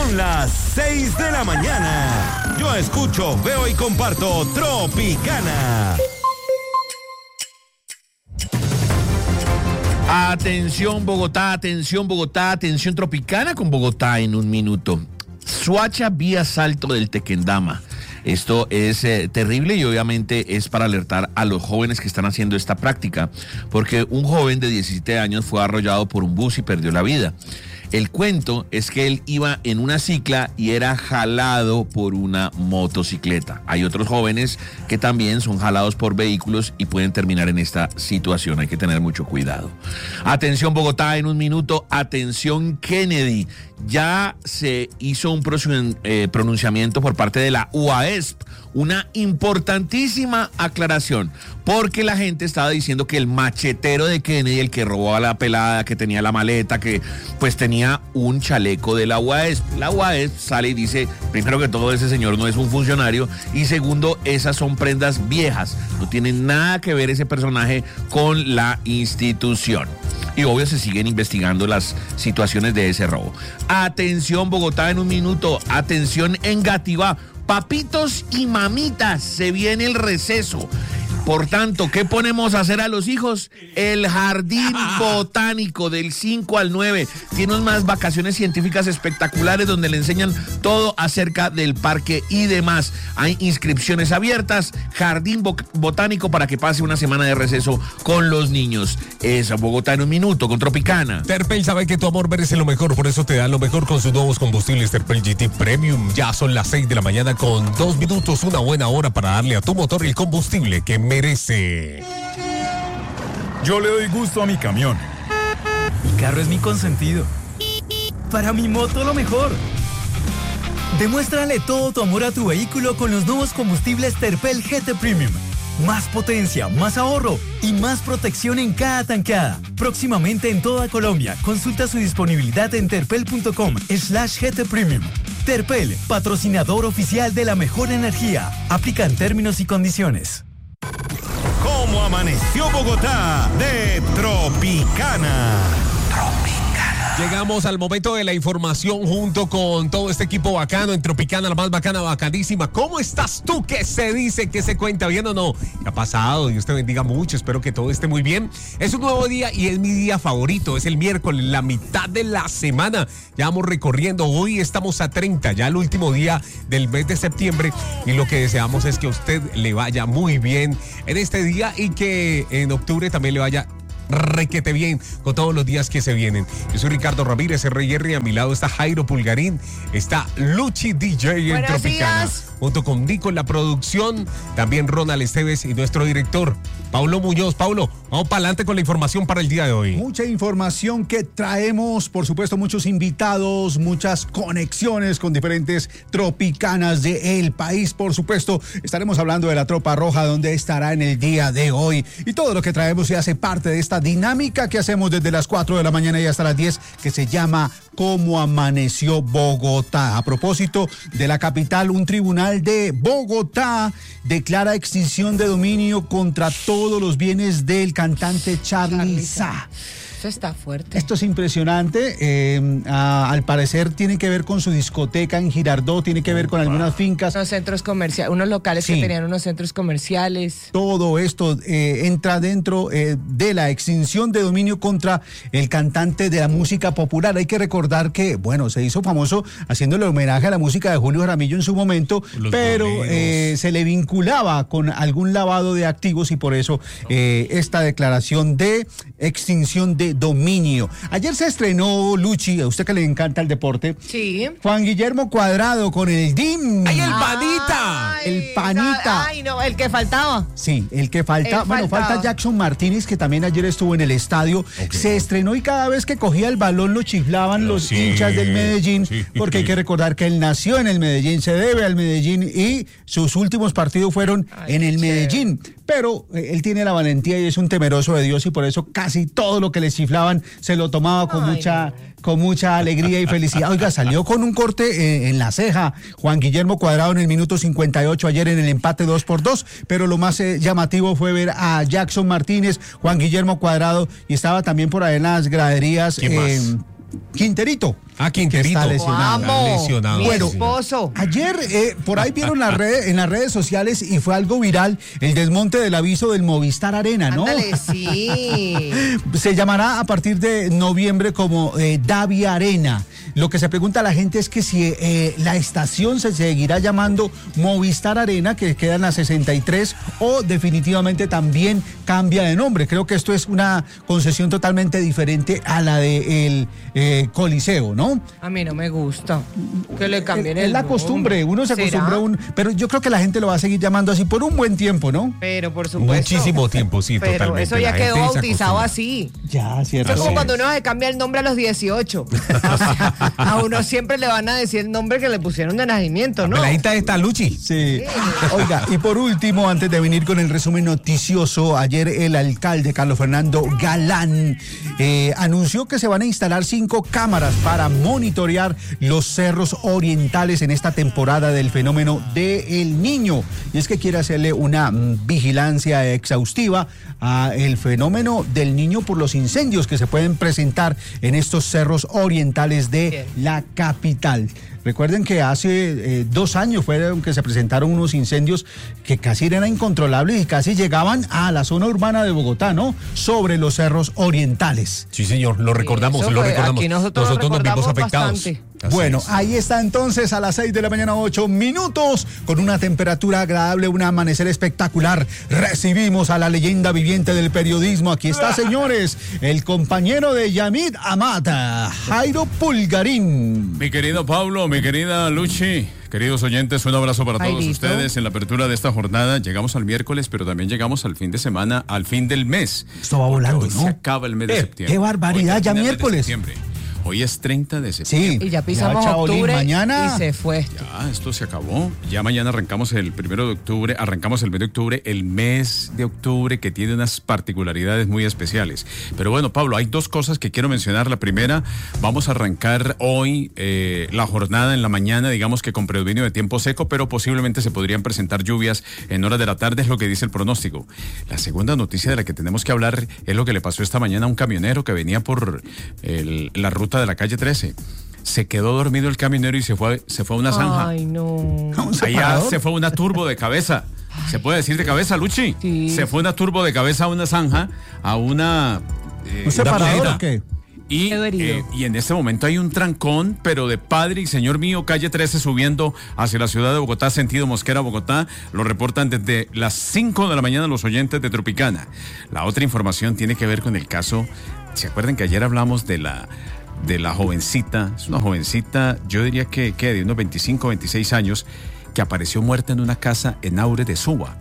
Son las 6 de la mañana. Yo escucho, veo y comparto Tropicana. Atención Bogotá, atención Bogotá, atención Tropicana con Bogotá en un minuto. Suacha vía Salto del Tequendama. Esto es terrible y obviamente es para alertar a los jóvenes que están haciendo esta práctica, porque un joven de 17 años fue arrollado por un bus y perdió la vida. El cuento es que él iba en una cicla y era jalado por una motocicleta. Hay otros jóvenes que también son jalados por vehículos y pueden terminar en esta situación. Hay que tener mucho cuidado. Atención Bogotá en un minuto. Atención Kennedy. Ya se hizo un pronunciamiento por parte de la UASP. Una importantísima aclaración, porque la gente estaba diciendo que el machetero de Kennedy, el que robó a la pelada, que tenía la maleta, que pues tenía un chaleco de la UASP. La UASP sale y dice, primero que todo, ese señor no es un funcionario, y segundo, esas son prendas viejas, no tiene nada que ver ese personaje con la institución. Y obvio se siguen investigando las situaciones de ese robo. Atención Bogotá en un minuto, atención Engativá. Papitos y mamitas, se viene el receso. Por tanto, ¿qué ponemos a hacer a los hijos? El jardín botánico del 5 al 9. Tiene unas vacaciones científicas espectaculares donde le enseñan todo acerca del parque y demás. Hay inscripciones abiertas, jardín botánico para que pase una semana de receso con los niños. Es Bogotá en un minuto con Tropicana. Terpel sabe que tu amor merece lo mejor, por eso te da lo mejor con sus nuevos combustibles Terpel GT Premium. Ya son las 6 de la mañana con 2 minutos, una buena hora para darle a tu motor el combustible que merece. Yo le doy gusto a mi camión. Mi carro es mi consentido. Para mi moto lo mejor. Demuéstrale todo tu amor a tu vehículo con los nuevos combustibles Terpel GT Premium. Más potencia, más ahorro y más protección en cada tanqueada. Próximamente en toda Colombia. Consulta su disponibilidad en terpel.com/GT Premium. Terpel, patrocinador oficial de la mejor energía. Aplican términos y condiciones. ¿Cómo amaneció Bogotá? De Tropicana. Llegamos al momento de la información junto con todo este equipo bacano en Tropicana, la más bacana, bacanísima. ¿Cómo estás tú? ¿Qué se dice? ¿Qué se cuenta? ¿Bien o no? ¿Qué ha pasado? Dios te bendiga mucho. Espero que todo esté muy bien. Es un nuevo día y es mi día favorito. Es el miércoles, la mitad de la semana. Ya vamos recorriendo. Hoy estamos a 30, ya el último día del mes de septiembre. Y lo que deseamos es que a usted le vaya muy bien en este día y que en octubre también le vaya requete bien con todos los días que se vienen. Yo soy Ricardo Ramírez, RR, a mi lado está Jairo Pulgarín, está Luchi DJ en Tropicana, junto con Nico en la producción, también Ronald Esteves y nuestro director, Paulo Muñoz. Paulo, vamos para adelante con la información para el día de hoy. Mucha información que traemos, por supuesto, muchos invitados, muchas conexiones con diferentes tropicanas del país. Por supuesto, estaremos hablando de la Tropa Roja, donde estará en el día de hoy. Y todo lo que traemos se hace parte de esta dinámica que hacemos desde las 4 de la mañana y hasta las 10, que se llama ¿Cómo amaneció Bogotá? A propósito de la capital, un tribunal de Bogotá declara extinción de dominio contra todos los bienes del cantante Charly Sa. Eso está fuerte. Esto es impresionante. Al parecer tiene que ver con su discoteca en Girardot, tiene que ver con algunas fincas. Unos centros comerciales, unos locales que tenían unos centros comerciales. Todo esto entra dentro de la extinción de dominio contra el cantante de la música popular. Hay que recordar que, bueno, se hizo famoso haciéndole homenaje a la música de Julio Jaramillo en su momento, pero se le vinculaba con algún lavado de activos y por eso esta declaración de extinción de dominio. Ayer se estrenó, Luchi, a usted que le encanta el deporte. Sí. Juan Guillermo Cuadrado con el DIM. ¡Ay, el panita! El panita. Ay, no, el que faltaba. Sí, el que falta. Bueno, falta Jackson Martínez, que también ayer estuvo en el estadio. Se estrenó y cada vez que cogía el balón lo chiflaban los hinchas del Medellín, porque hay que recordar que él nació en el Medellín, se debe al Medellín y sus últimos partidos fueron en el Medellín. Pero él tiene la valentía y es un temeroso de Dios y por eso casi todo lo que le chiflaban se lo tomaba con mucha alegría y felicidad. Oiga, salió con un corte en la ceja Juan Guillermo Cuadrado en el minuto 58 ayer en el empate 2-2, pero lo más llamativo fue ver a Jackson Martínez, Juan Guillermo Cuadrado y estaba también por ahí en las graderías Quinterito. Quinterito. Está lesionado. Vamos, lesionado. mi Bueno, esposo. Ayer por ahí vieron en las redes sociales y fue algo viral el desmonte del aviso del Movistar Arena, ¿no? Ándale, sí. Se llamará a partir de noviembre como Davi Arena. Lo que se pregunta a la gente es que si la estación se seguirá llamando Movistar Arena, que queda en la 63, o definitivamente también cambia de nombre. Creo que esto es una concesión totalmente diferente a la del Coliseo, ¿no? A mí no me gusta que le cambien Es la nombre. costumbre, uno se ¿Será? acostumbra pero yo creo que la gente lo va a seguir llamando así por un buen tiempo, ¿no? Pero por supuesto. Muchísimo tiempo, sí, Pero totalmente. eso ya La quedó gente se bautizado acostumbra. así. Ya, cierto. Es como Así cuando es. uno se cambia el nombre a los 18. O sea, a uno siempre le van a decir el nombre que le pusieron de nacimiento, ¿no? Peladita está Luchi. Sí. Oiga, y por último, antes de venir con el resumen noticioso, ayer el alcalde Carlos Fernando Galán anunció que se van a instalar 5 cámaras para monitorear los cerros orientales en esta temporada del fenómeno del Niño. Y es que quiere hacerle una vigilancia exhaustiva a el fenómeno del Niño por los incendios que se pueden presentar en estos cerros orientales de la capital. Recuerden que hace 2 años fueron que se presentaron unos incendios que casi eran incontrolables y casi llegaban a la zona urbana de Bogotá, ¿no? Sobre los cerros orientales. Sí, señor, lo recordamos, Eso lo fue, recordamos. aquí nosotros nos vimos recordamos afectados. bastante. Así Bueno, es. ahí está entonces a las 6 de la mañana, 8 minutos, con una temperatura agradable, un amanecer espectacular. Recibimos a la leyenda viviente del periodismo. Aquí está, señores, el compañero de Yamid Amata, Jairo Pulgarín. Mi querido Pablo, mi querida Luchi, queridos oyentes, un abrazo para todos Jairito. ustedes en la apertura de esta jornada. Llegamos al miércoles, pero también llegamos al fin de semana, al fin del mes. Esto va volando, Hoy ¿no? se acaba el mes de septiembre. qué barbaridad, Hoy ya termina el mes de miércoles. septiembre. Hoy es 30 de septiembre. Sí. Y ya pisamos Chaolín, octubre mañana. y se fue. Ya, esto se acabó. Ya mañana arrancamos el 1 de octubre, arrancamos el mes de octubre, el mes de octubre que tiene unas particularidades muy especiales. Pero bueno, Pablo, hay 2 cosas que quiero mencionar. La primera, vamos a arrancar hoy la jornada en la mañana, digamos que con predominio de tiempo seco, pero posiblemente se podrían presentar lluvias en horas de la tarde, es lo que dice el pronóstico. La segunda noticia de la que tenemos que hablar es lo que le pasó esta mañana a un camionero que venía por la ruta de la calle 13. Se quedó dormido el camionero y se fue a una zanja. Ay, no. Un Allá separador. se fue una turbo de cabeza. ¿Se puede decir de cabeza, Luchi? Sí. Se fue una turbo de cabeza a una zanja, a una... ¿Un separador pileta. o qué? Y, Quedó herido. y en este momento hay un trancón, pero de Padre y Señor mío, calle 13 subiendo hacia la ciudad de Bogotá, sentido Mosquera, Bogotá. Lo reportan desde las 5 de la mañana los oyentes de Tropicana. La otra información tiene que ver con el caso. ¿Se acuerdan que ayer hablamos de la jovencita? Es una jovencita, yo diría que de unos 25, 26 años, que apareció muerta en una casa en Aure de Suba.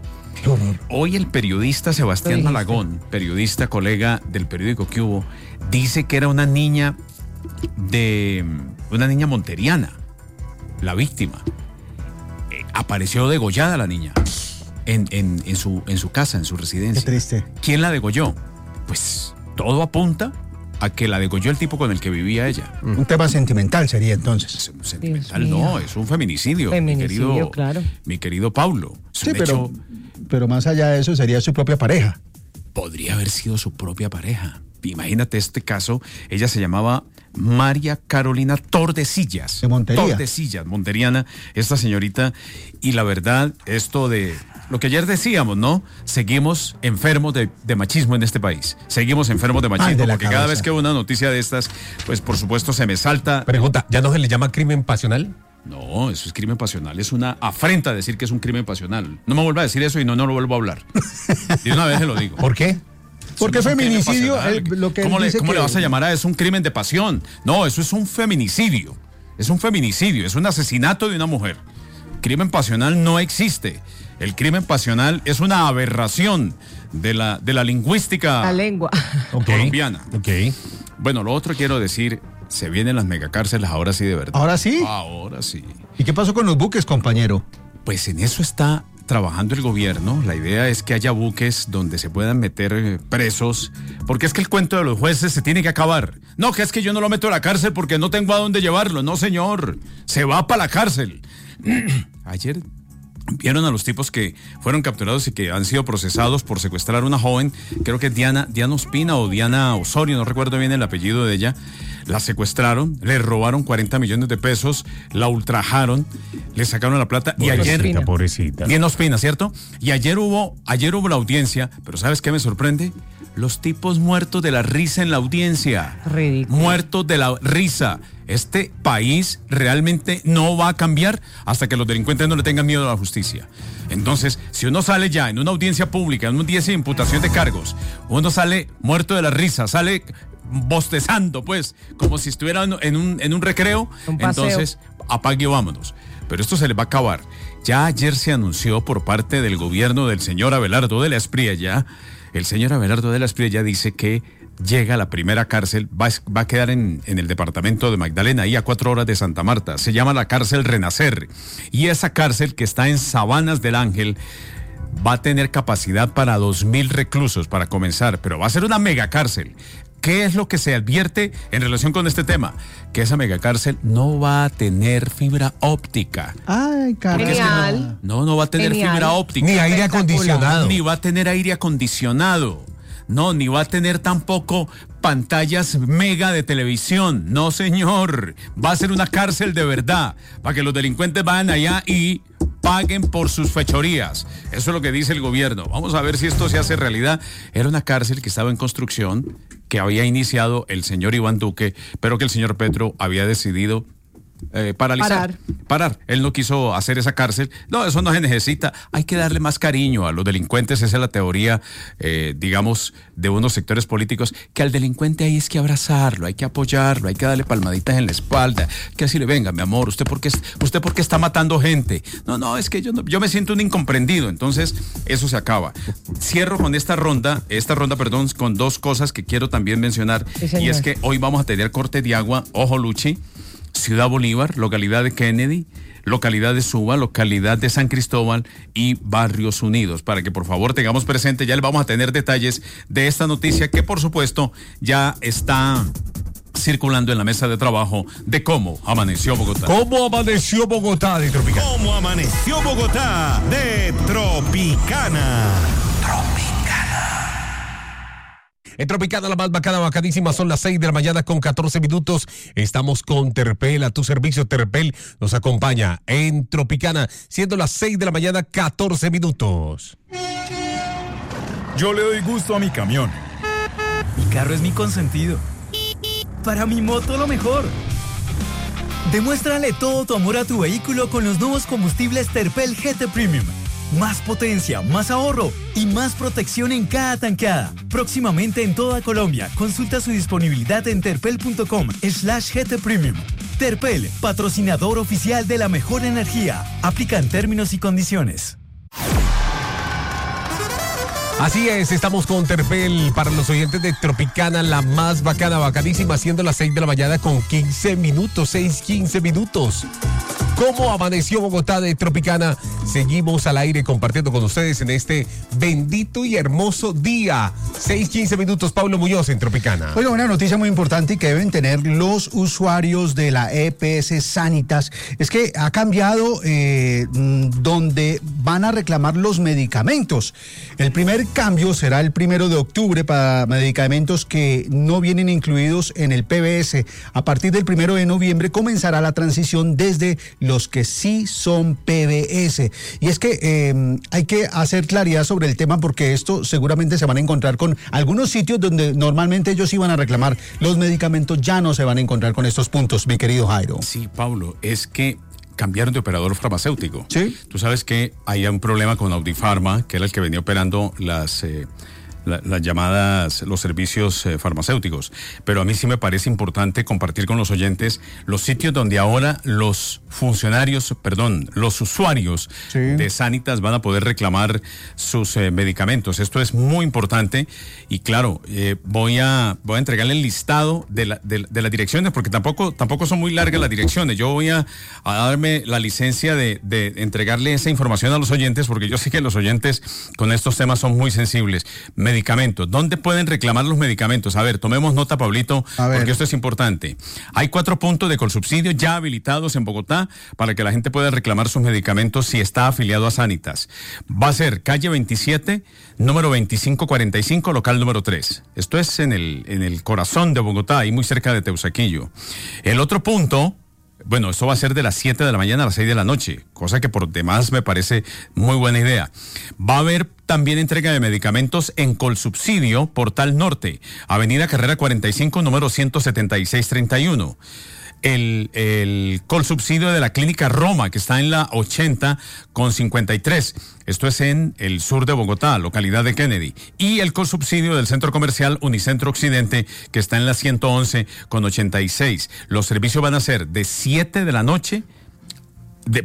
Hoy el periodista Sebastián Malagón, periodista, colega del periódico que hubo, dice que era una niña monteriana, la víctima. Apareció degollada la niña en su casa, en su residencia. Qué triste. ¿Quién la degolló? Pues todo apunta a que la degolló el tipo con el que vivía ella. Un tema sentimental sería entonces. Sentimental Dios mío. no, es un feminicidio. Feminicidio, claro. Mi querido Paulo. Es Sí, un hecho- pero más allá de eso sería su propia pareja. podría haber sido su propia pareja. Imagínate este caso, ella se llamaba María Carolina Tordesillas. De Montería. Tordesillas, monteriana, esta señorita. Y la verdad, esto de lo que ayer decíamos, ¿no? Seguimos enfermos de machismo en este país. Seguimos enfermos de machismo, Ay, de la porque cada cabeza. vez que veo una noticia de estas, pues por supuesto se me salta. Pregunta, ¿ya no se le llama crimen pasional? No, eso es crimen pasional, es una afrenta decir que es un crimen pasional. No me vuelva a decir eso y no lo vuelvo a hablar. Y una vez se lo digo. ¿Por qué? Porque Eso no es un crimen feminicidio, pasional. lo que él ¿Cómo dice le que- vas a llamar a eso un crimen de pasión? No, eso es un feminicidio. Es un feminicidio, es un asesinato de una mujer. Crimen pasional no existe. El crimen pasional es una aberración de la lingüística La lengua. colombiana. Ok. Bueno, lo otro quiero decir, se vienen las megacárceles ahora sí de verdad. ¿Ahora sí? Ahora sí. ¿Y qué pasó con los buques, compañero? Pues en eso está trabajando el gobierno. La idea es que haya buques donde se puedan meter presos, porque es que el cuento de los jueces se tiene que acabar. No, que es que yo no lo meto a la cárcel porque no tengo a dónde llevarlo. No, señor, se va para la cárcel. vieron a los tipos que fueron capturados y que han sido procesados por secuestrar a una joven, creo que es Diana Ospina o Diana Osorio, no recuerdo bien el apellido de ella. La secuestraron, le robaron 40 millones de pesos, la ultrajaron, le sacaron la plata y ayer... Pobrecita. Diana Ospina, ¿cierto? Y ayer hubo la audiencia, pero ¿sabes qué me sorprende? Los tipos muertos de la risa en la audiencia. Ridículo. Muertos de la risa. Este país realmente no va a cambiar hasta que los delincuentes no le tengan miedo a la justicia. Entonces, si uno sale ya en una audiencia pública, en un día de imputación de cargos, uno sale muerto de la risa, sale bostezando, pues, como si estuviera en un recreo, entonces apague y vámonos. Pero esto se les va a acabar. Ya ayer se anunció por parte del gobierno del señor Abelardo de la Espriella. El señor Abelardo de la Espriella dice que llega a la primera cárcel, va a quedar en el departamento de Magdalena, ahí a 4 horas de Santa Marta. Se llama la cárcel Renacer. Y esa cárcel que está en Sabanas del Ángel va a tener capacidad para 2,000 reclusos para comenzar, pero va a ser una megacárcel. ¿Qué es lo que se advierte en relación con este tema? Que esa megacárcel no va a tener fibra óptica. Ay, caramba. Genial. No va a tener fibra óptica. Ni aire acondicionado. Ni va a tener aire acondicionado. No, ni va a tener tampoco pantallas mega de televisión. No, señor. Va a ser una cárcel de verdad, para que los delincuentes vayan allá y paguen por sus fechorías. Eso es lo que dice el gobierno. Vamos a ver si esto se hace realidad. Era una cárcel que estaba en construcción, que había iniciado el señor Iván Duque, pero que el señor Petro había decidido parar. Él no quiso hacer esa cárcel. No, eso no se necesita. Hay que darle más cariño a los delincuentes. Esa es la teoría, digamos, de unos sectores políticos, que al delincuente hay es que abrazarlo, hay que apoyarlo, hay que darle palmaditas en la espalda, que así le venga, mi amor, ¿usted por qué está matando gente? No, es que yo me siento un incomprendido. Entonces, eso se acaba. Cierro con esta ronda, con 2 cosas que quiero también mencionar. Sí, y es que hoy vamos a tener corte de agua, ojo Luchi, Ciudad Bolívar, localidad de Kennedy, localidad de Suba, localidad de San Cristóbal y Barrios Unidos, para que por favor tengamos presente. Ya le vamos a tener detalles de esta noticia que por supuesto ya está circulando en la mesa de trabajo de cómo amaneció Bogotá. ¿Cómo amaneció Bogotá de Tropicana? ¿Cómo amaneció Bogotá de Tropicana? En Tropicana, la más bacana, bacanísima, son las 6 de la mañana con 14 minutos. Estamos con Terpel, a tu servicio. Terpel nos acompaña en Tropicana, siendo las 6 de la mañana, 14 minutos. Yo le doy gusto a mi camión. Mi carro es mi consentido. Para mi moto, lo mejor. Demuéstrale todo tu amor a tu vehículo con los nuevos combustibles Terpel GT Premium. Más potencia, más ahorro y más protección en cada tanqueada. Próximamente en toda Colombia. Consulta su disponibilidad en terpel.com/GT Premium. Terpel, patrocinador oficial de la mejor energía. Aplican términos y condiciones. Así es, estamos con Terpel para los oyentes de Tropicana, la más bacana, bacanísima, siendo las 6 de la mañana con 15 minutos, 6:15 minutos. ¿Cómo amaneció Bogotá de Tropicana? Seguimos al aire compartiendo con ustedes en este bendito y hermoso día. 6:15 minutos, Pablo Muñoz en Tropicana. Oiga, una noticia muy importante que deben tener los usuarios de la EPS Sanitas es que ha cambiado donde van a reclamar los medicamentos. El primer cambio será el 1 de octubre para medicamentos que no vienen incluidos en el PBS. A partir del 1 de noviembre comenzará la transición desde los que sí son PBS. Y es que hay que hacer claridad sobre el tema, porque esto seguramente se van a encontrar con algunos sitios donde normalmente ellos iban a reclamar los medicamentos, ya no se van a encontrar con estos puntos, mi querido Jairo. Sí, Pablo, es que cambiaron de operador farmacéutico. Sí. Tú sabes que hay un problema con Audifarma, que era el que venía operando las llamadas, los servicios farmacéuticos. Pero a mí sí me parece importante compartir con los oyentes los sitios donde ahora los usuarios de Sanitas van a poder reclamar sus medicamentos. Esto es muy importante y claro, voy a entregarle el listado de las direcciones, porque tampoco son muy largas las direcciones. Yo voy a darme la licencia de entregarle esa información a los oyentes, porque yo sé que los oyentes con estos temas son muy sensibles. medicamentos. ¿Dónde pueden reclamar los medicamentos? A ver, tomemos nota, Pablito, porque esto es importante. Hay 4 puntos de Colsubsidio ya habilitados en Bogotá para que la gente pueda reclamar sus medicamentos si está afiliado a Sanitas. Va a ser calle 27, número 2545, local número 3. Esto es en el corazón de Bogotá, ahí muy cerca de Teusaquillo. El otro punto... Bueno, esto va a ser de las 7 de la mañana a las 6 de la noche, cosa que por demás me parece muy buena idea. Va a haber también entrega de medicamentos en Colsubsidio, Portal Norte, Avenida Carrera 45, número 17631. El Colsubsidio de la Clínica Roma, que está en la 80 con 53. Esto es en el sur de Bogotá, localidad de Kennedy. Y el Colsubsidio del Centro Comercial Unicentro Occidente, que está en la 111 con 86. Los servicios van a ser de 7 de la noche... de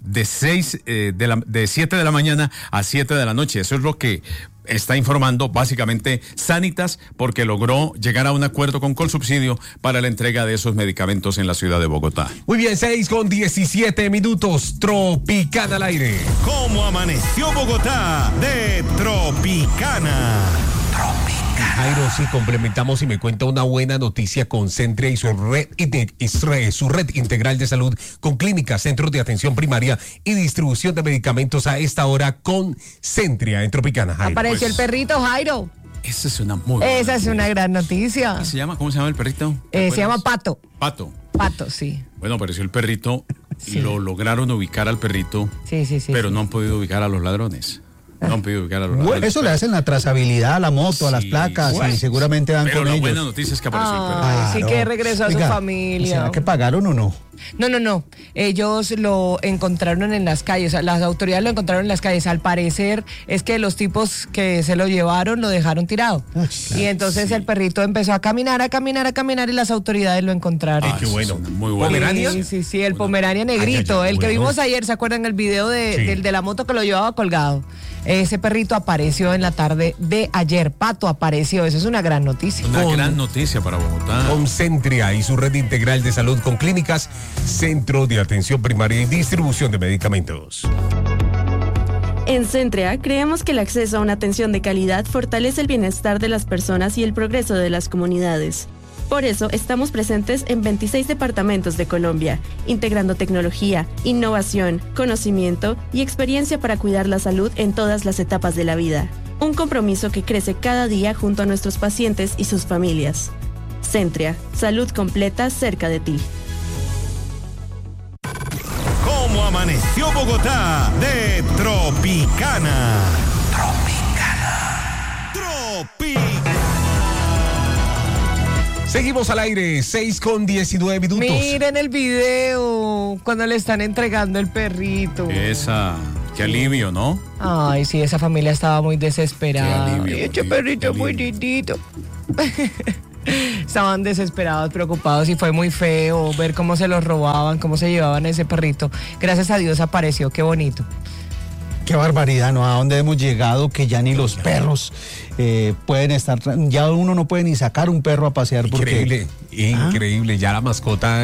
7 de la mañana a 7 de la noche. Eso es lo que está informando básicamente Sanitas, porque logró llegar a un acuerdo con Colsubsidio para la entrega de esos medicamentos en la ciudad de Bogotá. Muy bien, 6:17. Tropicana al aire. ¿Cómo amaneció Bogotá de Tropicana? Jairo, sí, complementamos y me cuenta una buena noticia con Centria y su red integral de salud con clínicas, centros de atención primaria y distribución de medicamentos a esta hora con Centria en Tropicana, Jairo. Apareció el perrito, Jairo. Esa es una muy buena Esa es una gran noticia. ¿Cómo se llama el perrito? Se llama Pato. Pato. Pato, sí. Bueno, apareció el perrito, Sí. lo lograron ubicar al perrito, Sí. pero no han podido ubicar a los ladrones. No han podido ubicar a los Bueno, ladrones. eso le hacen la trazabilidad a la moto, a las placas, bueno. y seguramente van Pero con la ellos. buena noticia es que apareció el perrito. Ay, sí, Claro. que regresó a su Oiga, familia. ¿será que pagaron o no? No. Ellos lo encontraron en las calles. O sea, las autoridades lo encontraron en las calles. Al parecer es que los tipos que se lo llevaron lo dejaron tirado. Y entonces el perrito empezó a caminar y las autoridades lo encontraron. Qué bueno. Muy bueno. ¿Pomerania? Sí, el Pomerania negrito. Ay, el que bueno. vimos ayer, ¿se acuerdan el video Sí. del de la moto que lo llevaba colgado? Ese perrito apareció en la tarde de ayer. Pato apareció. Eso es una gran noticia. Una gran noticia para Bogotá. Con Centria y su red integral de salud con clínicas, centro de atención primaria y distribución de medicamentos. En Centria creemos que el acceso a una atención de calidad fortalece el bienestar de las personas y el progreso de las comunidades. Por eso estamos presentes en 26 departamentos de Colombia, integrando tecnología, innovación, conocimiento y experiencia para cuidar la salud en todas las etapas de la vida. Un compromiso que crece cada día junto a nuestros pacientes y sus familias. Centria, salud completa cerca de ti. ¿Cómo amaneció Bogotá de Tropicana? Seguimos al aire, 6:19. Miren el video cuando le están entregando el perrito. Qué alivio, ¿no? Ay, sí, esa familia estaba muy desesperada. Qué alivio, Y este qué perrito muy alivio. lindito. Estaban desesperados, preocupados y fue muy feo ver cómo se los robaban, cómo se llevaban a ese perrito. Gracias a Dios apareció, qué bonito. Qué barbaridad, ¿no? ¿A dónde hemos llegado que ya ni los perros pueden estar, ya uno no puede ni sacar un perro a pasear porque... Increíble. Ya la mascota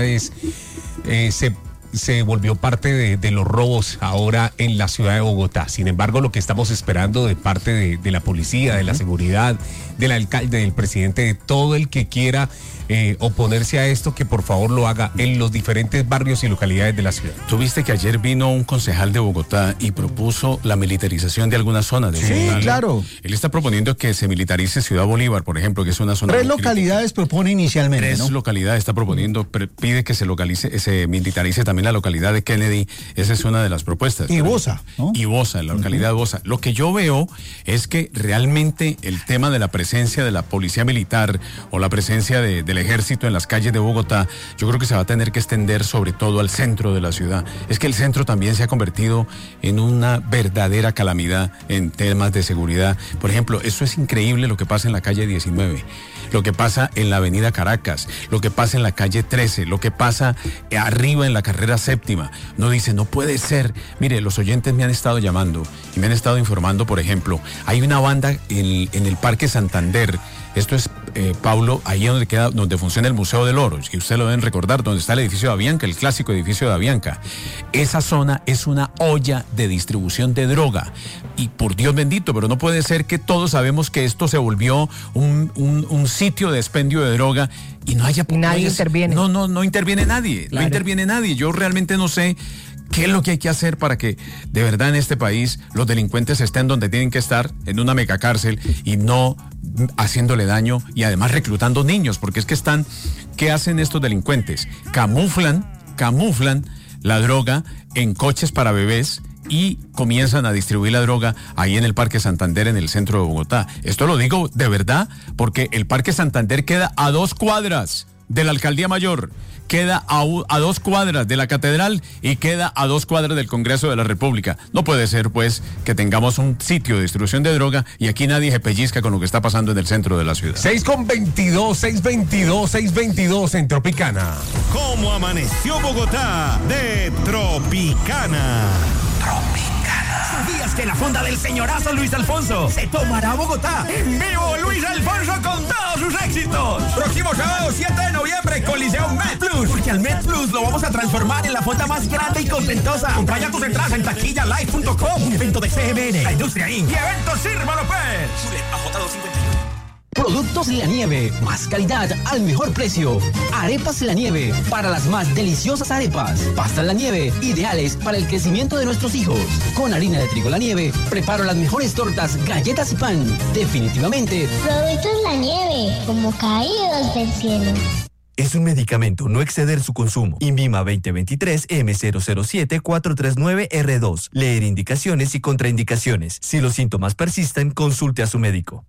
se volvió parte de los robos ahora en la ciudad de Bogotá. Sin embargo, lo que estamos esperando de parte de la policía, de la seguridad, del alcalde, del presidente, de todo el que quiera oponerse a esto, que por favor lo haga en los diferentes barrios y localidades de la ciudad. Tuviste que ayer vino un concejal de Bogotá y propuso la militarización de algunas zonas de Bogotá. Sí, claro. Él está proponiendo que se militarice Ciudad Bolívar, por ejemplo, que es una zona... 3 muy crítica. localidades propone inicialmente, 3 ¿no? localidades está proponiendo, pide que se militarice también la localidad de Kennedy. Esa es una de las propuestas. Y Bosa, ¿no? Y Bosa, en la localidad de Bosa. Lo que yo veo es que realmente el tema de la presencia de la policía militar o la presencia del ejército en las calles de Bogotá, yo creo que se va a tener que extender sobre todo al centro de la ciudad. Es que el centro también se ha convertido en una verdadera calamidad en temas de seguridad. Por ejemplo, eso es increíble lo que pasa en la calle 19, lo que pasa en la avenida Caracas, lo que pasa en la calle 13, lo que pasa arriba en la carrera séptima. No dice, no puede ser. Mire, los oyentes me han estado llamando y me han estado informando, por ejemplo, hay una banda en el Parque Santander Esto es, Paulo, ahí donde funciona el Museo del Oro, que ustedes lo deben recordar, donde está el edificio de Avianca, el clásico edificio de Avianca. Esa zona es una olla de distribución de droga. Y por Dios bendito, pero no puede ser que todos sabemos que esto se volvió un sitio de expendio de droga y no haya... Nadie interviene. No interviene nadie, claro. No interviene nadie. Yo realmente no sé qué es lo que hay que hacer para que de verdad en este país los delincuentes estén donde tienen que estar, en una megacárcel, y no haciéndole daño y además reclutando niños, porque es que ¿qué hacen estos delincuentes? Camuflan la droga en coches para bebés y comienzan a distribuir la droga ahí en el Parque Santander, en el centro de Bogotá. Esto lo digo de verdad porque el Parque Santander queda a 2 cuadras de la Alcaldía Mayor, queda a 2 cuadras de la Catedral y queda a 2 cuadras del Congreso de la República. No puede ser, pues, que tengamos un sitio de distribución de droga y aquí nadie se pellizca con lo que está pasando en el centro de la ciudad. 6:22 en Tropicana. ¿Cómo amaneció Bogotá de Tropicana? ¿Sabías que la fonda del señorazo Luis Alfonso se tomará a Bogotá? ¡En vivo Luis Alfonso con todos sus éxitos! Próximo sábado 7 de noviembre, Coliseo MedPlus. Porque al MedPlus lo vamos a transformar en la fonda más grande y contentosa. Compra ya tus entradas en taquillalive.com. Un evento de CMN, la Industria Inc. y Eventos Sirva López. Productos La Nieve, más calidad al mejor precio. Arepas La Nieve, para las más deliciosas arepas. Pastas La Nieve, ideales para el crecimiento de nuestros hijos. Con harina de trigo La Nieve, preparo las mejores tortas, galletas y pan. Definitivamente. Productos La Nieve, como caídos del cielo. Es un medicamento, no exceder su consumo. INVIMA 2023 M007439R2. Leer indicaciones y contraindicaciones. Si los síntomas persisten, consulte a su médico.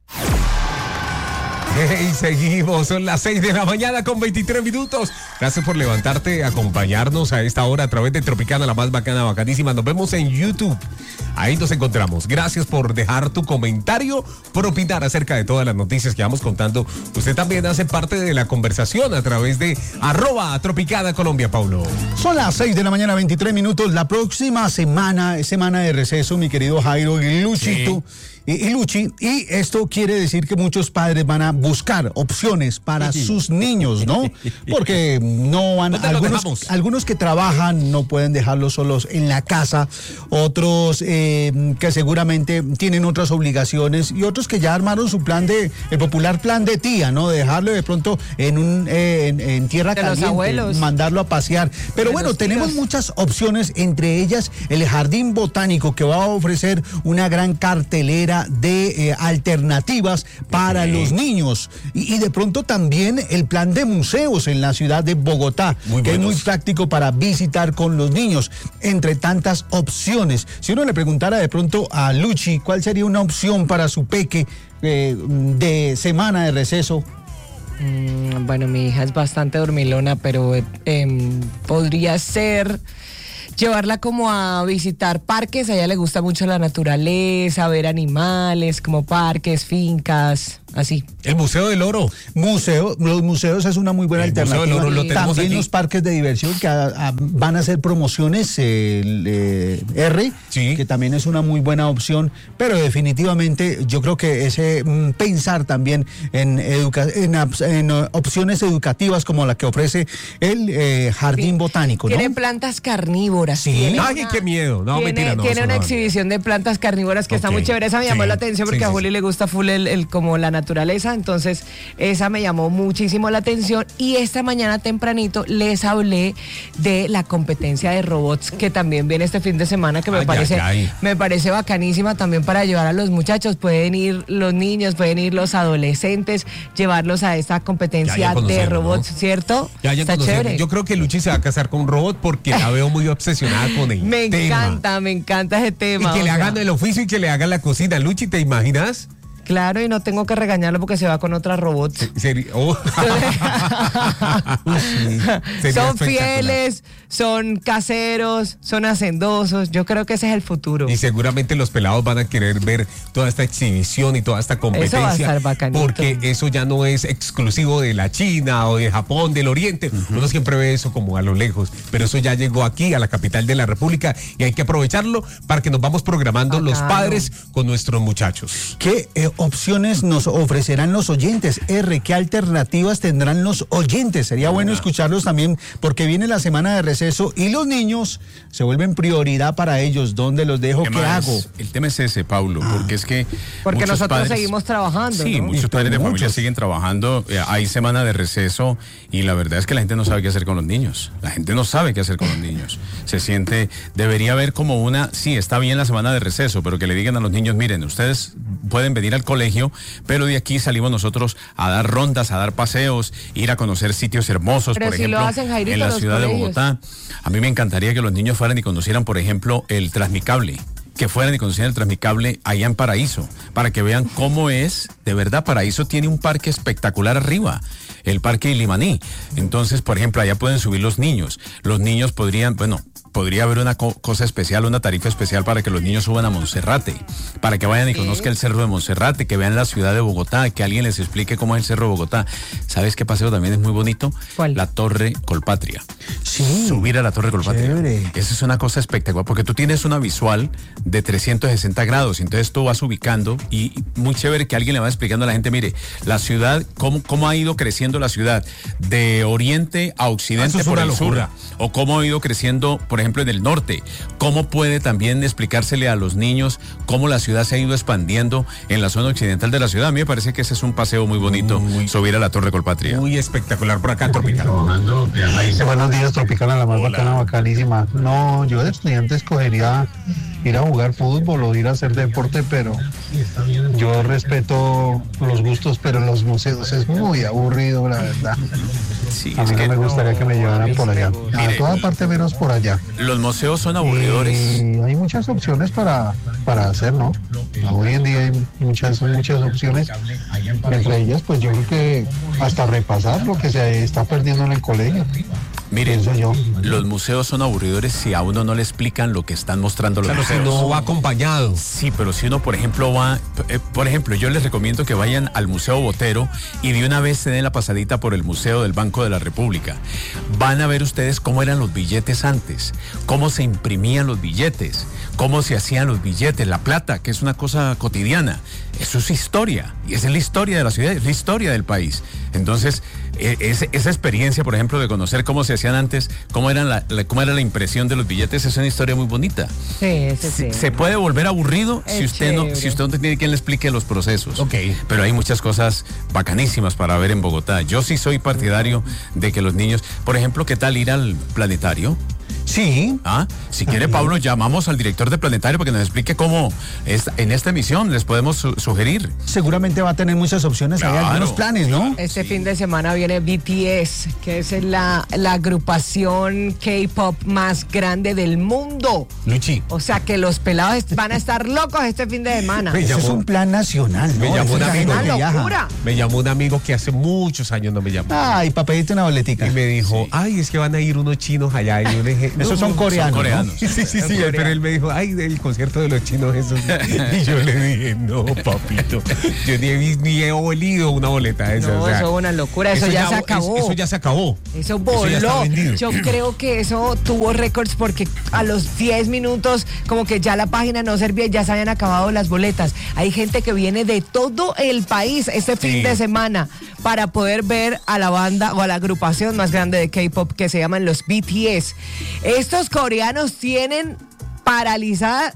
Hey, seguimos, son las 6 de la mañana con 23 minutos. Gracias por levantarte, acompañarnos a esta hora a través de Tropicana, la más bacana, bacanísima. Nos vemos en YouTube, ahí nos encontramos. Gracias por dejar tu comentario, por opinar acerca de todas las noticias que vamos contando. Usted también hace parte de la conversación a través de @Tropicana Colombia, Paulo. Son las 6 de la mañana, 23 minutos. La próxima semana es semana de receso, mi querido Jairo y Luchito. Sí. Y Luchi, y esto quiere decir que muchos padres van a buscar opciones para sus niños, ¿no? Porque no van, algunos que trabajan no pueden dejarlos solos en la casa, otros que seguramente tienen otras obligaciones y otros que ya armaron su plan el popular plan de tía, ¿no? De dejarlo de pronto en tierra caliente, mandarlo a pasear. Pero bueno, tenemos muchas opciones, entre ellas el Jardín Botánico, que va a ofrecer una gran cartelera de alternativas para los niños y de pronto también el plan de museos en la ciudad de Bogotá, que es muy práctico para visitar con los niños, entre tantas opciones. Si uno le preguntara de pronto a Luchi cuál sería una opción para su peque de semana de receso. Bueno, mi hija es bastante dormilona, pero podría ser llevarla como a visitar parques. A ella le gusta mucho la naturaleza, ver animales, como parques, fincas, así. El Museo del Oro. Los museos es una muy buena alternativa. Museo del Oro lo tenemos también aquí. Los parques de diversión que van a hacer promociones, que también es una muy buena opción, pero definitivamente yo creo que ese pensar también en opciones educativas como la que ofrece el Jardín Botánico, ¿no? Tienen plantas carnívoras. Sí. Ay, qué miedo. No, mentira, no. Tiene una exhibición de plantas carnívoras que está muy chévere. Esa me llamó la atención porque a Juli le gusta full como la naturaleza, entonces esa me llamó muchísimo la atención. Y esta mañana tempranito les hablé de la competencia de robots que también viene este fin de semana, que me parece bacanísima también para llevar a los muchachos. Pueden ir los niños, pueden ir los adolescentes, llevarlos a esta competencia de robots, ¿no? ¿Cierto? Está chévere. Yo creo que Luchi se va a casar con un robot porque la veo muy obsesionada con el tema. Me encanta ese tema. Y que le hagan el oficio y que le hagan la cocina. Luchi, ¿te imaginas? Claro, y no tengo que regañarlo porque se va con otra robot. Son fieles, son caseros, son hacendosos. Yo creo que ese es el futuro. Y seguramente los pelados van a querer ver toda esta exhibición y toda esta competencia. Eso va a estar bacanito. Porque eso ya no es exclusivo de la China o de Japón, del Oriente. Uno siempre ve eso como a lo lejos. Pero eso ya llegó aquí, a la capital de la República, y hay que aprovecharlo para que nos vamos programando los padres con nuestros muchachos. ¿Qué opciones nos ofrecerán los oyentes? ¿Qué alternativas tendrán los oyentes? Sería bueno escucharlos también, porque viene la semana de receso y los niños se vuelven prioridad para ellos. ¿Dónde los dejo? ¿Qué hago? El tema es ese, Paulo, porque es que porque nosotros padres, seguimos trabajando. Sí, ¿no? muchos padres de familia siguen trabajando. Hay semana de receso y la verdad es que la gente no sabe qué hacer con los niños. La gente no sabe qué hacer con los niños. Se siente, debería haber como sí, está bien la semana de receso, pero que le digan a los niños, miren, ustedes pueden venir al colegio, pero de aquí salimos nosotros a dar rondas, a dar paseos, ir a conocer sitios hermosos, pero por si ejemplo, lo hacen, Jairito, en la los ciudad de colegios. Bogotá. A mí me encantaría que los niños fueran y conocieran, por ejemplo, el Transmicable, que fueran y conocieran el Transmicable allá en Paraíso, para que vean cómo es, de verdad, Paraíso tiene un parque espectacular arriba, el Parque Ilimaní. Entonces, por ejemplo, allá pueden subir los niños podría haber una cosa especial, una tarifa especial para que los niños suban a Monserrate, para que vayan y conozcan el Cerro de Monserrate, que vean la ciudad de Bogotá, que alguien les explique cómo es el Cerro de Bogotá. ¿Sabes qué paseo también es muy bonito? ¿Cuál? La Torre Colpatria. Sí. Subir a la Torre Colpatria. Chévere. Esa es una cosa espectacular, porque tú tienes una visual de 360 grados, entonces tú vas ubicando y muy chévere que alguien le va explicando a la gente, mire, la ciudad, cómo ha ido creciendo la ciudad de oriente a occidente por el sur, o cómo ha ido creciendo, por ejemplo, en el norte, cómo puede también explicársele a los niños cómo la ciudad se ha ido expandiendo en la zona occidental de la ciudad. A mí me parece que ese es un paseo muy bonito, subir a la Torre Colpatria. Muy espectacular por acá, Tropicana. Buenos días, Tropicana, la más bacana, bacanísima. No, yo de estudiante escogería ir a jugar fútbol o ir a hacer deporte, pero yo respeto los gustos, pero los museos es muy aburrido, la verdad. Sí, a mí no me gustaría que me llevaran por allá. A toda parte menos por allá. Los museos son aburridores. Hay muchas opciones para hacer, ¿no? Hoy en día hay muchas opciones. Entre ellas, pues yo creo que hasta repasar lo que se está perdiendo en el colegio. Miren, los museos son aburridores si a uno no le explican lo que están mostrando los museos. Si no va acompañado. Sí, pero si uno, por ejemplo, yo les recomiendo que vayan al Museo Botero y de una vez se den la pasadita por el Museo del Banco de la República. Van a ver ustedes cómo eran los billetes antes, cómo se imprimían los billetes, cómo se hacían los billetes, la plata, que es una cosa cotidiana. Eso es historia, y esa es la historia de la ciudad, es la historia del país. Entonces, esa experiencia, por ejemplo, de conocer cómo se hacían antes, cómo era la impresión de los billetes, es una historia muy bonita. Sí. Se puede volver aburrido si usted no tiene quien le explique los procesos. Okay. Pero hay muchas cosas bacanísimas para ver en Bogotá. Yo sí soy partidario de que los niños, por ejemplo, ¿qué tal ir al planetario? Sí. Si quiere, Pablo, llamamos al director de Planetario para que nos explique cómo en esta emisión les podemos sugerir. Seguramente va a tener muchas opciones, hay algunos planes, ¿no? Este fin de semana viene BTS, que es la agrupación K-pop más grande del mundo. Luchi. O sea que los pelados van a estar locos este fin de semana. Eso es un plan nacional, ¿no? Me llamó un amigo. Locura. Me llamó un amigo que hace muchos años no me llamó. Ay, para pedirte una boletica. Y me dijo, es que van a ir unos chinos allá. Y yo le dije, esos son coreanos. ¿no? Sí, pero él me dijo, del concierto de los chinos esos. Y yo le dije, no, papito, yo ni he olido una boleta de esas. No, eso es una locura, eso ya se acabó. Eso ya se acabó. Eso voló. Yo creo que eso tuvo récords porque a los 10 minutos como que ya la página no servía y ya se habían acabado las boletas. Hay gente que viene de todo el país este fin de semana para poder ver a la banda o a la agrupación más grande de K-pop que se llaman los BTS. Estos coreanos tienen paralizada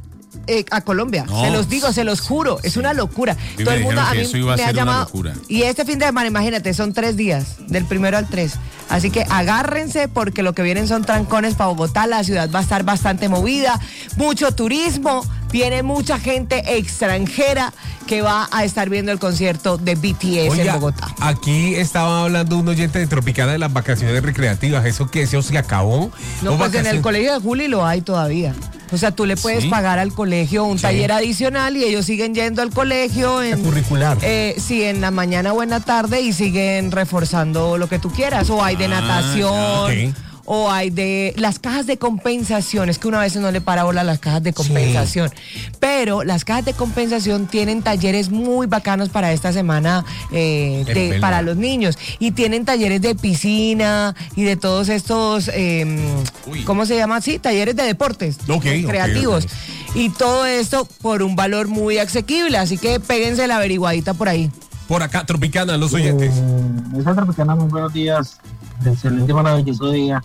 a Colombia. No, se los digo, se los juro, es una locura. Todo el mundo a mí me ha llamado. Y este fin de semana, imagínate, son 3 días, del 1 al 3. Así que agárrense porque lo que vienen son trancones para Bogotá. La ciudad va a estar bastante movida, mucho turismo, viene mucha gente extranjera que va a estar viendo el concierto de BTS en Bogotá. Aquí estaba hablando un oyente de Tropicana de las vacaciones recreativas. ¿Eso se acabó? No, pues en el colegio de Juli lo hay todavía. O sea, tú le puedes pagar al colegio un taller adicional y ellos siguen yendo al colegio en curricular. Sí, en la mañana o en la tarde y siguen reforzando lo que tú quieras. O hay de natación. o hay de las cajas de compensación. Es que una vez no le para bola a las cajas de compensación. Pero las cajas de compensación tienen talleres muy bacanos para esta semana para los niños. Y tienen talleres de piscina y de todos estos, ¿cómo se llama? Sí, talleres de deportes creativos. Y todo esto por un valor muy asequible. Así que péguense la averiguadita por ahí. Por acá, Tropicana, los oyentes. Esa Tropicana, muy buenos días. Excelente, maravilloso día.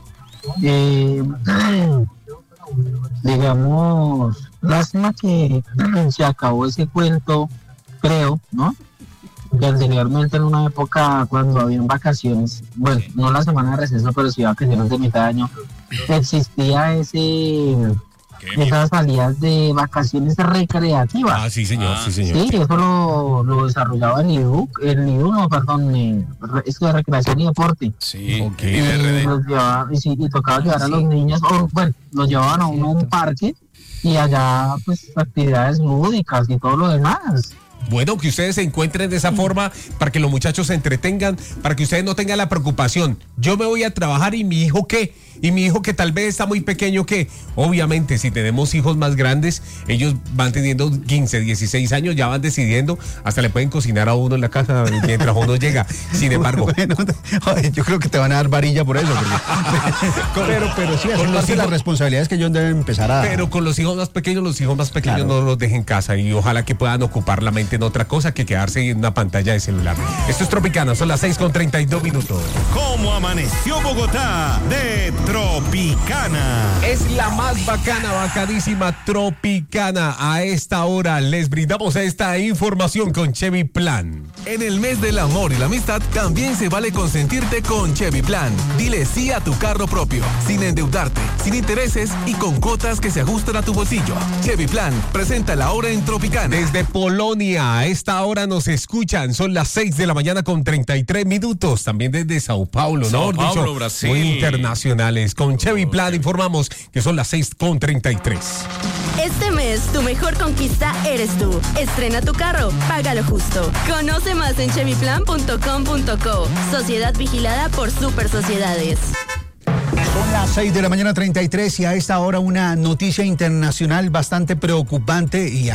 Digamos, lástima que se acabó ese cuento, creo, ¿no? Que anteriormente en una época cuando habían vacaciones, bueno, no la semana de receso, pero sí vacaciones de mitad de año, existía esas salidas de vacaciones recreativas. Ah, sí, señor, sí, señor. Sí, eso lo desarrollaba el NIDU, esto de recreación y deporte. Sí, y tocaba llevar a los niños, los llevaban a un parque y allá, pues, actividades lúdicas y todo lo demás. Bueno, que ustedes se encuentren de esa forma para que los muchachos se entretengan, para que ustedes no tengan la preocupación. Yo me voy a trabajar y mi hijo ¿qué? Y mi hijo que tal vez está muy pequeño, ¿qué? Obviamente, si tenemos hijos más grandes, ellos van teniendo 15, 16 años, ya van decidiendo, hasta le pueden cocinar a uno en la casa mientras uno llega. Sin embargo, yo creo que te van a dar varilla por eso. Pero sí, son las responsabilidades que ellos deben empezar a... Pero con los hijos más pequeños claro, no los dejen en casa y ojalá que puedan ocupar la mente en otra cosa que quedarse en una pantalla de celular. Esto es Tropicana, son las 6:32. ¿Cómo amaneció Bogotá de Tropicana? Es la más bacana, bacanísima Tropicana. A esta hora les brindamos esta información con Chevy Plan. En el mes del amor y la amistad también se vale consentirte con Chevy Plan. Dile sí a tu carro propio, sin endeudarte, sin intereses y con cuotas que se ajustan a tu bolsillo. Chevy Plan presenta la hora en Tropicana. Desde Polonia, a esta hora nos escuchan, son las 6:33. También desde Sao Paulo, Sao Paulo, Brasil. Muy internacionales. Con Chevy Plan informamos que son las 6:33. Este mes, tu mejor conquista eres tú. Estrena tu carro, págalo justo. Conoce más en chevyplan.com.co. Sociedad vigilada por Super Sociedades. Son las 6:33 y a esta hora una noticia internacional bastante preocupante y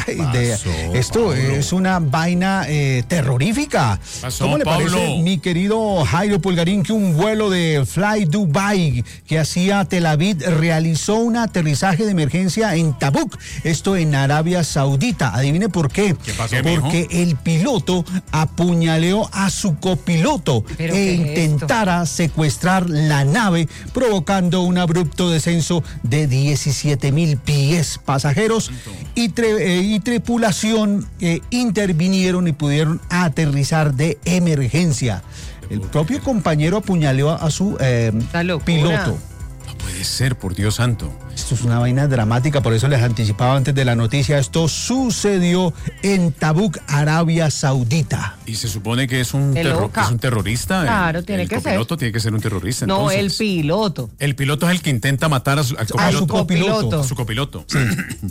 esto es una vaina terrorífica. ¿Cómo le parece, mi querido Jairo Pulgarín, que un vuelo de Fly Dubai que hacía Tel Aviv realizó un aterrizaje de emergencia en Tabuk, esto en Arabia Saudita? Adivine por qué. ¿Qué pasó, porque el piloto apuñaleó a su copiloto intentara secuestrar la nave, provocando un abrupto descenso de 17,000 pies. Pasajeros y tripulación intervinieron y pudieron aterrizar de emergencia. El propio compañero apuñaleó a su piloto. No puede ser, por Dios santo. Esto es una vaina dramática, por eso les anticipaba antes de la noticia. Esto sucedió en Tabuk, Arabia Saudita. Y se supone que es un terrorista. Claro, tiene que ser. El piloto tiene que ser un terrorista. No, entonces. El piloto. El piloto es el que intenta matar a su copiloto. A su copiloto. Sí.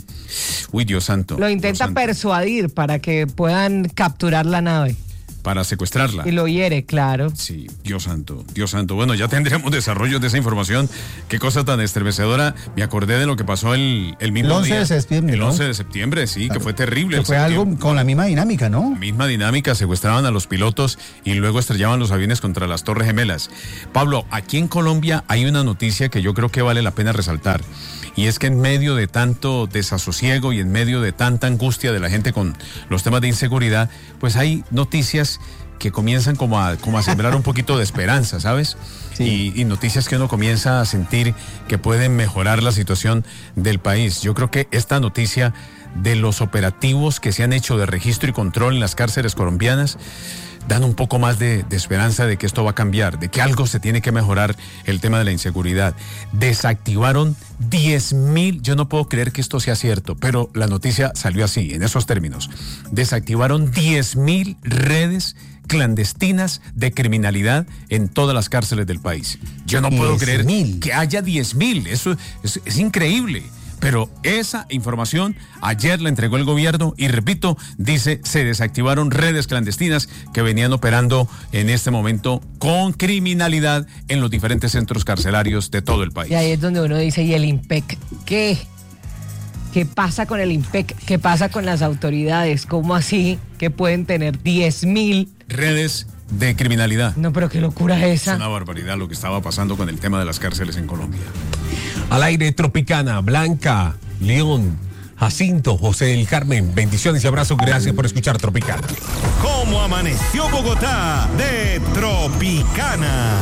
Uy, Dios santo. Lo intenta persuadir para que puedan capturar la nave. Para secuestrarla. Y lo hiere, claro. Sí, Dios santo, Dios santo. Bueno, ya tendremos desarrollo de esa información. Qué cosa tan estremecedora. Me acordé de lo que pasó el mismo 11 día. de septiembre. El 11 de septiembre, sí, claro, que fue terrible. Que fue algo con la misma dinámica, ¿no? La misma dinámica, secuestraban a los pilotos y luego estrellaban los aviones contra las Torres Gemelas. Pablo, aquí en Colombia hay una noticia que yo creo que vale la pena resaltar. Y es que en medio de tanto desasosiego y en medio de tanta angustia de la gente con los temas de inseguridad, pues hay noticias que comienzan como a sembrar un poquito de esperanza, ¿sabes? Sí. Y noticias que uno comienza a sentir que pueden mejorar la situación del país. Yo creo que esta noticia de los operativos que se han hecho de registro y control en las cárceles colombianas dan un poco más de esperanza de que esto va a cambiar, de que algo se tiene que mejorar el tema de la inseguridad. Desactivaron 10,000, yo no puedo creer que esto sea cierto, pero la noticia salió así, en esos términos. Desactivaron 10,000 redes clandestinas de criminalidad en todas las cárceles del país. Yo no puedo creer que haya 10,000, eso es increíble. Pero esa información ayer la entregó el gobierno y, repito, dice, se desactivaron redes clandestinas que venían operando en este momento con criminalidad en los diferentes centros carcelarios de todo el país. Y ahí es donde uno dice, ¿y el IMPEC qué? ¿Qué pasa con el IMPEC? ¿Qué pasa con las autoridades? ¿Cómo así que pueden tener 10.000 redes de criminalidad? No, pero qué locura es esa. Es una barbaridad lo que estaba pasando con el tema de las cárceles en Colombia. Al aire, Tropicana, Blanca, León, Jacinto, José del Carmen, bendiciones y abrazos, gracias por escuchar Tropicana. ¿Cómo amaneció Bogotá de Tropicana?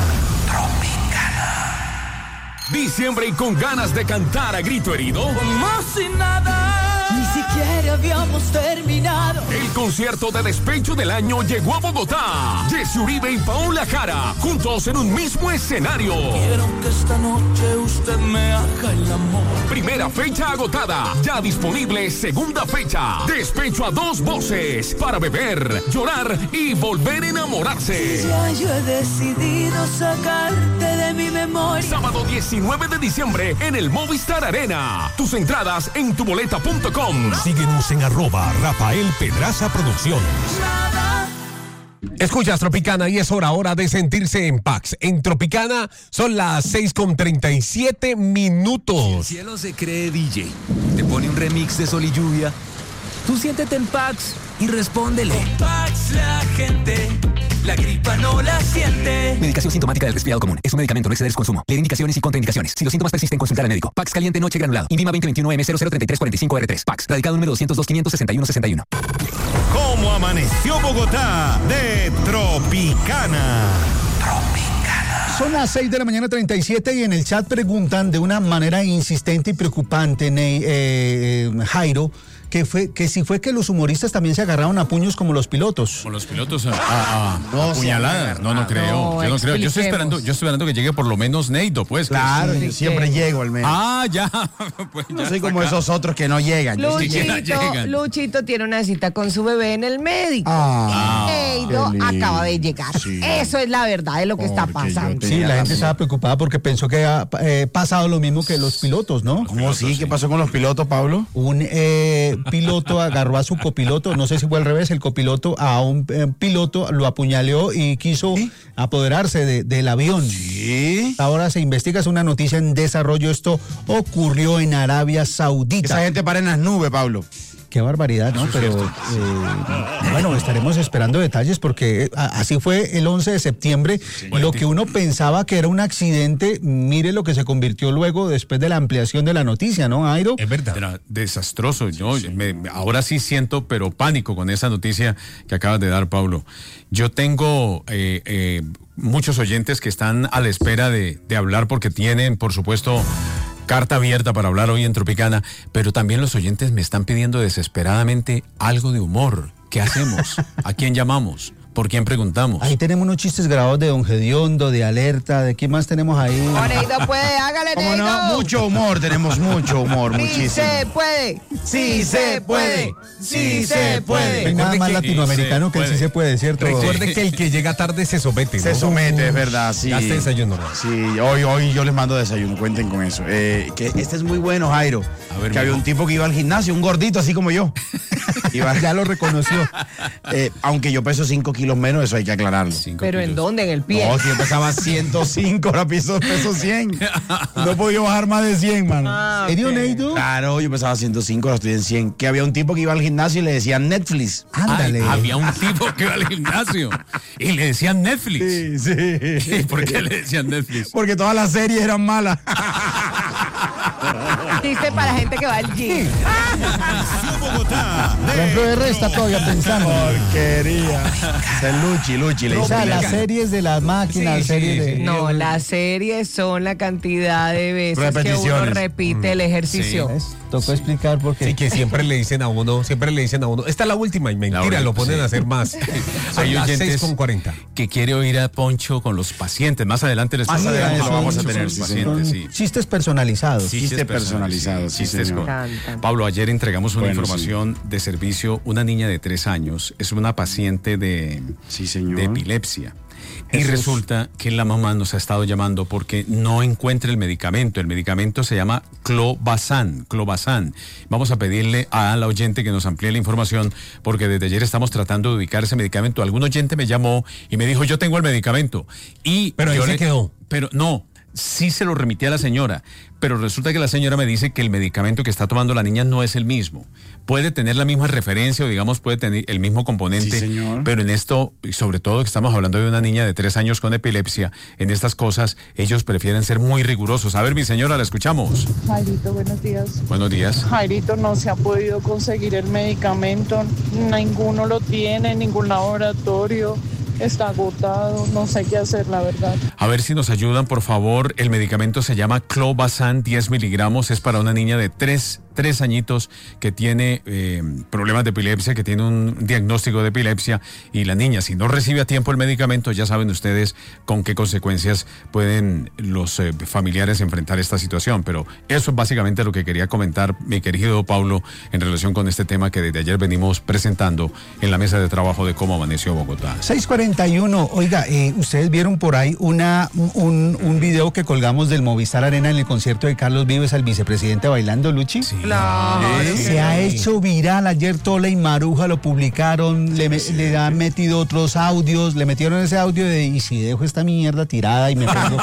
Diciembre y con ganas de cantar a grito herido. Como si nada, ni siquiera habíamos terminado. El concierto de despecho del año llegó a Bogotá. Jesse Uribe y Paola Jara, juntos en un mismo escenario. Quiero que esta noche usted me haga el amor. Primera fecha agotada, ya disponible segunda fecha. Despecho a 2 voces para beber, llorar y volver a enamorarse. Ya yo he decidido sacarte de mi memoria. Sábado 19 de diciembre en el Movistar Arena. Tus entradas en tuboleta.com. Síguenos en @Rafael Pedraza Producciones. Escuchas Tropicana y es hora de sentirse en Pax. En Tropicana son las 6:37 minutos. El cielo se cree DJ. Te pone un remix de Sol y Lluvia. Tú siéntete en Pax y respóndele. Con Pax la gente, la gripa no la siente. Medicación sintomática del resfriado común. Es un medicamento, no exceder su consumo. Leer indicaciones y contraindicaciones. Si los síntomas persisten, consultar al médico. Pax caliente noche granulado. INVIMA 2021M003345R3. Pax. Radical número 202-561-61. ¿Cómo amaneció Bogotá de Tropicana? Son las 6 de la mañana 37 y en el chat preguntan de una manera insistente y preocupante, Jairo, que si fue que los humoristas también se agarraron a puños como los pilotos. Con los pilotos apuñaladas. No creo. Yo no creo. Yo estoy esperando que llegue por lo menos Neido, pues. Claro, yo siempre llego al menos. Ya. Pues no soy como esos otros que no llegan. Luchito tiene una cita con su bebé en el médico. Neido acaba de llegar. Sí. Eso es la verdad de lo que está pasando. Sí, la gente estaba preocupada porque pensó que ha pasado lo mismo que los pilotos, ¿no? ¿Cómo sí? ¿Qué pasó con los pilotos, Pablo? Un piloto agarró a su copiloto, no sé si fue al revés, el copiloto a un piloto lo apuñaleó y quiso apoderarse del avión. Sí. Ahora se investiga, es una noticia en desarrollo. Esto ocurrió en Arabia Saudita. Esa gente para en las nubes, Pablo. Qué barbaridad, ¿no? Pero bueno, estaremos esperando detalles porque así fue el 11 de septiembre. Lo que uno pensaba que era un accidente, mire lo que se convirtió luego después de la ampliación de la noticia, ¿no, Jairo? Es verdad. Era desastroso. Ahora sí siento, pero pánico con esa noticia que acabas de dar, Pablo. Yo tengo muchos oyentes que están a la espera de hablar porque tienen, por supuesto, carta abierta para hablar hoy en Tropicana, pero también los oyentes me están pidiendo desesperadamente algo de humor. ¿Qué hacemos? ¿A quién llamamos? ¿Por quién preguntamos? Ahí tenemos unos chistes grabados de Don Gediondo, de Alerta, ¿de quién más tenemos ahí? Neido puede, hágale, Neido. No, mucho humor, tenemos mucho humor, muchísimo. Sí se puede. Sí se puede. Sí se puede. Nada más latinoamericano que sí se puede, ¿cierto? Recuerde que el que llega tarde se somete, ¿no? Se somete, es verdad, sí. Ya está desayuno. Sí, hoy yo les mando desayuno, cuenten con eso. Que este es muy bueno, Jairo. A ver, que había un tipo que iba al gimnasio, un gordito así como yo. Ya lo reconoció. Aunque yo peso 5 kilos menos, eso hay que aclararlo. ¿Pero en dónde? ¿En el pie? No, si yo pesaba 105, ahora peso 100. No he podido bajar más de 100, mano. ¿En Neido? Claro, yo pesaba 105, ahora estoy en 100. Que había un tipo que iba al gimnasio y le decían Netflix. Ándale. Había un tipo que iba al gimnasio y le decían Netflix. Sí. ¿Por qué le decían Netflix? Porque todas las series eran malas. Dice para gente que va al gym. Franco R está todavía pensando. Porquería. Luchi le o sea, las series de las máquinas, No, las series son la cantidad de veces que uno repite el ejercicio. Tocó explicar por qué. Sí, que siempre le dicen a uno, esta es la última y mentira, lo ponen a hacer más. Hay las oyentes 6:40. que quiere oír a Poncho con los pacientes. Más adelante lo vamos a tener los pacientes. Chistes personalizados. Chistes personalizados, sí, señor. Pablo, ayer entregamos una información de servicio. Una niña de 3 años es una paciente de epilepsia. Y resulta que la mamá nos ha estado llamando porque no encuentra el medicamento. El medicamento se llama Clobazam. Vamos a pedirle a la oyente que nos amplíe la información porque desde ayer estamos tratando de ubicar ese medicamento. Algún oyente me llamó y me dijo, yo tengo el medicamento. Pero ahí se quedó. Pero no, sí se lo remití a la señora, pero resulta que la señora me dice que el medicamento que está tomando la niña no es el mismo. Puede tener la misma referencia o digamos puede tener el mismo componente, Sí, señor. pero en esto, y sobre todo que estamos hablando de una niña de 3 años con epilepsia, en estas cosas ellos prefieren ser muy rigurosos. A ver, mi señora, la escuchamos. Jairito, buenos días. Buenos días. Jairito, no se ha podido conseguir el medicamento, ninguno lo tiene, ningún laboratorio, está agotado, no sé qué hacer, la verdad. A ver si nos ayudan, por favor. El medicamento se llama Clobazam, 10 miligramos. Es para una niña de 3 añitos que tiene problemas de epilepsia, que tiene un diagnóstico de epilepsia. Y la niña, si no recibe a tiempo el medicamento, ya saben ustedes con qué consecuencias pueden los familiares enfrentar esta situación. Pero eso es básicamente lo que quería comentar, mi querido Pablo, en relación con este tema que desde ayer venimos presentando en la mesa de trabajo de Cómo Amaneció Bogotá. 6:41. Oiga, ustedes vieron por ahí un video que colgamos del Movistar Arena en el concierto de Carlos Vives al vicepresidente bailando, Luchi. Sí. Claro. Se ha hecho viral. Ayer Tola y Maruja lo publicaron, le han metido otros audios, le metieron ese audio de y si dejo esta mierda tirada y me pongo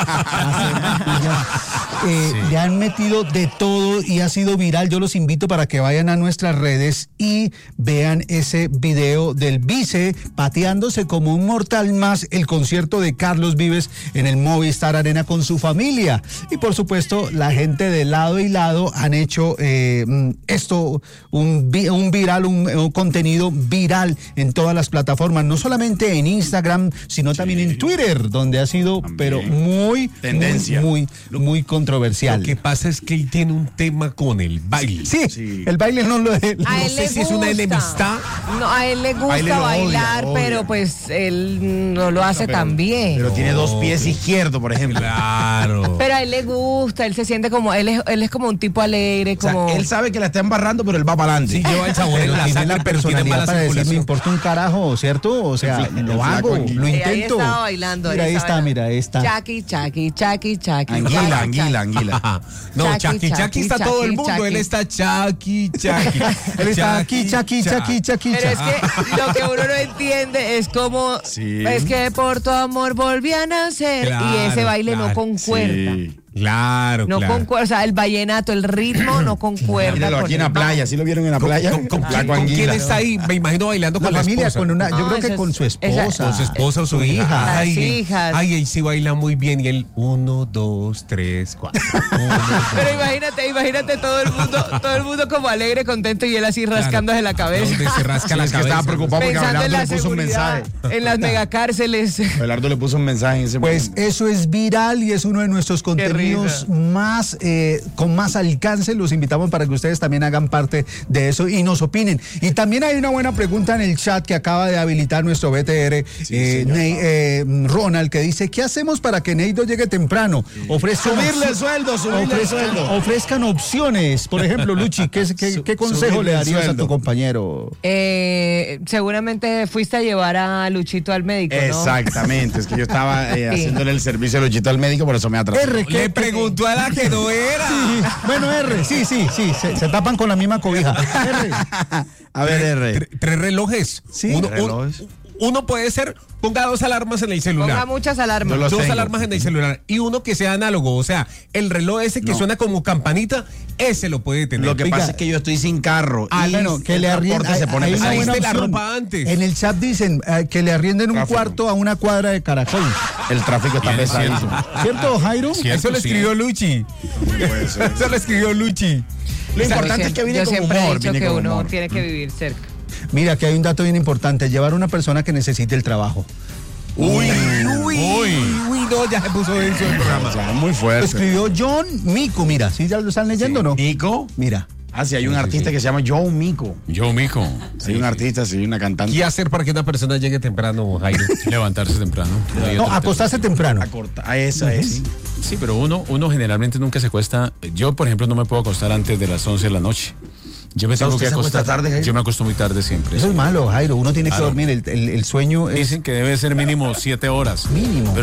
a hacer le han metido de todo y ha sido viral. Yo los invito para que vayan a nuestras redes y vean ese video del vice pateándose como un mortal más el concierto de Carlos Vives en el Movistar Arena con su familia. Y por supuesto, la gente de lado y lado han hecho esto, un contenido viral en todas las plataformas, no solamente en Instagram, sino también en Twitter, donde ha sido, pero muy tendencia, muy controversial. Lo que pasa es que él tiene un tema con el baile. Sí. El baile no lo es. No sé si es una enemistad. No, a él le gusta bailar, pero pues él no lo hace tan bien. Pero tiene 2 pies izquierdos, por ejemplo. Claro. Pero a él le gusta, él se siente como, él es como un tipo alegre, como... O sea, él sabe que la está embarrando, pero él va para adelante. Sí, lleva el sabor en la tiene sangre, la pero tiene personalidad mala para decir, me circulación. importa un carajo, ¿cierto? O sea, lo hago, lo Ahí intento. estaba bailando. Mira, ahí está. Chaki. Anguila. No, Chaki, Chaki está todo el mundo. Chaki. Él está Chaki. Él está aquí, Chaki. Pero es que lo que uno no entiende es como, es que por tu amor volví a nacer, y ese baile no concuerda. Sí. Claro, No concuerda, o sea, el vallenato, el ritmo no concuerda. Míralo aquí en la playa, ¿sí lo vieron en la playa? ¿Con quién está ahí? Me imagino bailando La con la familia, esposa. yo creo que con su esposa. Con su esposa o su hija. Las hijas. Ay, él sí baila muy bien. Y él, 1, 2, 3, 4. Pero imagínate todo el mundo como alegre, contento y él así rascándose la cabeza. Donde se rasca la Es que cabeza. estaba preocupado porque Pensando en Abelardo la le puso un seguridad, mensaje. en las megacárceles. Abelardo le puso un mensaje en ese Pues momento. eso es viral y es uno de nuestros contenidos más con más alcance. Los invitamos para que ustedes también hagan parte de eso y nos opinen. Y también hay una buena pregunta en el chat que acaba de habilitar nuestro BTR, Ronald, que dice: ¿qué hacemos para que Neido llegue temprano? Subirle el sueldo. Ofrezcan opciones. Por ejemplo, Luchi, ¿qué consejo le darías a tu compañero? Seguramente fuiste a llevar a Luchito al médico, ¿no? Exactamente, es que yo estaba haciéndole el servicio a Luchito al médico, por eso me atrasé. Le preguntó a la que no era. Sí. Bueno, sí, se tapan con la misma cobija. R. A ver, R. 3 relojes. Sí. Uno puede ser, ponga 2 alarmas en el celular. Ponga muchas alarmas. 2 alarmas en el celular. Y uno que sea análogo. O sea, el reloj ese que suena como campanita, ese lo puede tener. Lo que pasa es que yo estoy sin carro. Bueno, que le arrienden. se pone pesado. Ahí está la ropa antes. En el chat dicen que le arrienden un cuarto a una cuadra de Caracol. El tráfico está pesadísimo. ¿Cierto, Jairo? Eso lo escribió Luchi. Eso lo escribió Luchi. Lo importante es que viene yo con siempre humor. he dicho viene que con uno humor. tiene que vivir cerca. Mira, que hay un dato bien importante: llevar a una persona que necesite el trabajo. Uy, no, ya se puso eso el programa. O sea, muy fuerte. Escribió John Mico, mira, ¿sí ya lo están leyendo o no? ¿Mico? Mira. Sí, hay un artista que se llama Joe Mico. Joe Mico. Hay un artista, una cantante. ¿Qué hacer para que una persona llegue temprano, Jairo? Levantarse temprano. No, acostarse temprano. Esa es. Sí, pero uno generalmente nunca se acuesta. Yo, por ejemplo, no me puedo acostar antes de las 11 de la noche. Yo me tengo que acostar tarde, Jairo. Yo me acuesto muy tarde siempre. Eso es malo, Jairo. Uno tiene que dormir. El sueño es... Dicen que debe ser mínimo 7 horas. Mínimo.